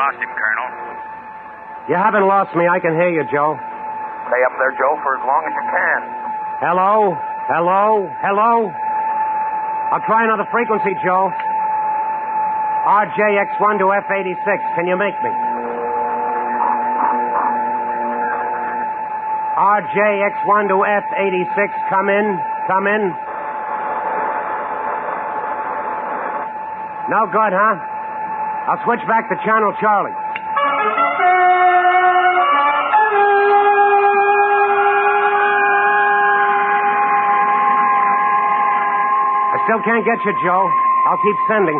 lost him, Colonel. You haven't lost me. I can hear you, Joe. Stay up there, Joe, for as long as you can. Hello? Hello? Hello? I'll try another frequency, Joe. RJX1 to F86. Can you make me? RJX1 to F86. Come in. Come in. No good, huh? I'll switch back to Channel Charlie. I still can't get you, Joe. I'll keep sending.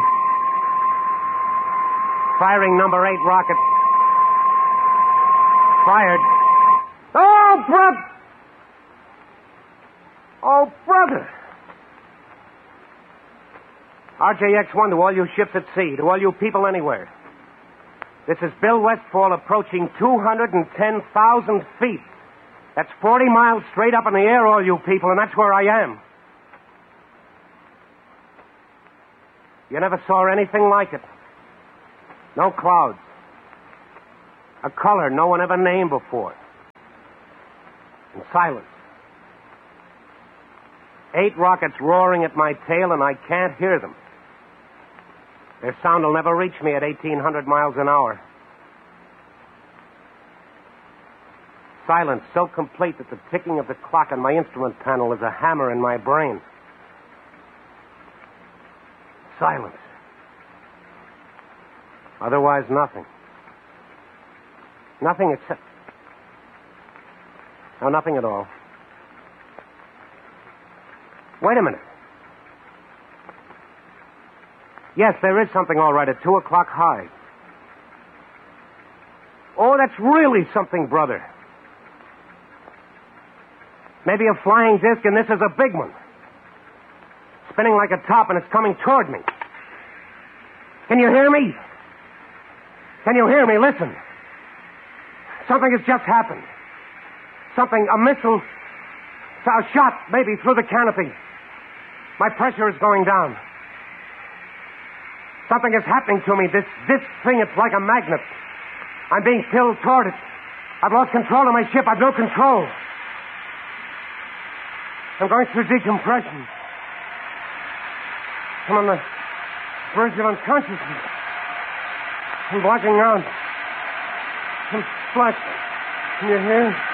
Firing number 8 rocket. Fired. Oh, brother! Oh, brother! RJX1 to all you ships at sea, to all you people anywhere. This is Bill Westfall approaching 210,000 feet. That's 40 miles straight up in the air, all you people, and that's where I am. You never saw anything like it. No clouds. A color no one ever named before. And silence. 8 rockets roaring at my tail, and I can't hear them. Their sound will never reach me at 1,800 miles an hour. Silence so complete that the ticking of the clock on my instrument panel is a hammer in my brain. Silence. Otherwise, nothing. Nothing except... No, nothing at all. Wait a minute. Yes, there is something all right at 2 o'clock high. Oh, that's really something, brother. Maybe a flying disc, and this is a big one. Spinning like a top, and it's coming toward me. Can you hear me? Can you hear me? Listen. Something has just happened. Something, a missile, a shot, maybe, through the canopy. My pressure is going down. Something is happening to me. This thing, it's like a magnet. I'm being pulled toward it. I've lost control of my ship. I've no control. I'm going through decompression. I'm on the verge of unconsciousness. I'm blacking out. I'm flat. Can you hear?